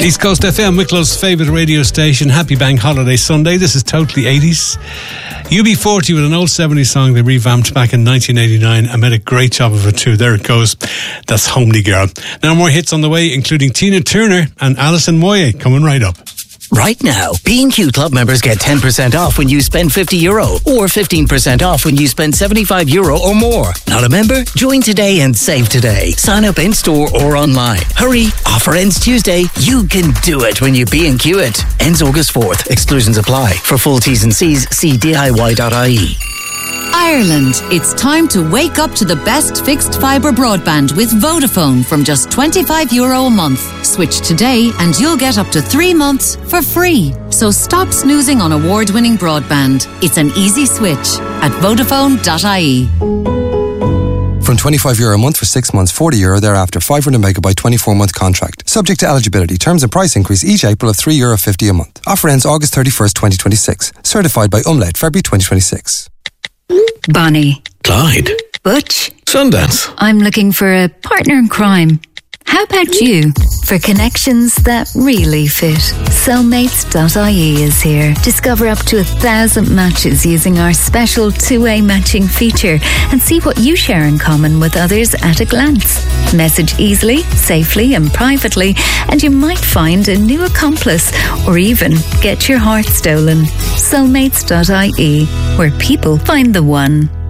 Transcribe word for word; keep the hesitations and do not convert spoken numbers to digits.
East Coast F M, Wicklow's favourite radio station. Happy Bank Holiday Sunday. This is totally eighties. U B forty with an old seventies song they revamped back in nineteen eighty-nine and made a great job of it too. There it goes. That's Homely Girl. Now more hits on the way, including Tina Turner and Alison Moyet coming right up. Right now, B and Q Club members get ten percent off when you spend fifty euro or fifteen percent off when you spend seventy-five euro or more. Not a member? Join today and save today. Sign up in-store or online. Hurry, offer ends Tuesday. You can do it when you B and Q it. Ends August fourth. Exclusions apply. For full T's and C's, see D I Y dot I E. Ireland, it's time to wake up to the best fixed fibre broadband with Vodafone from just twenty-five euro a month. Switch today and you'll get up to three months for free. So stop snoozing on award-winning broadband. It's an easy switch at Vodafone dot I E. From twenty-five euro a month for six months, forty euro thereafter, five hundred megabyte twenty-four month contract. Subject to eligibility. Terms and price increase each April of three euro fifty a month. Offer ends August thirty-first, twenty twenty-six. Certified by Umlaut, February twenty twenty-six. Bonnie. Clyde. Butch. Sundance. I'm looking for a partner in crime. How about you? For connections that really fit, Soulmates dot I E is here. Discover up to a thousand matches using our special two-way matching feature and see what you share in common with others at a glance. Message easily, safely and privately, and you might find a new accomplice or even get your heart stolen. Soulmates dot I E, where people find the one.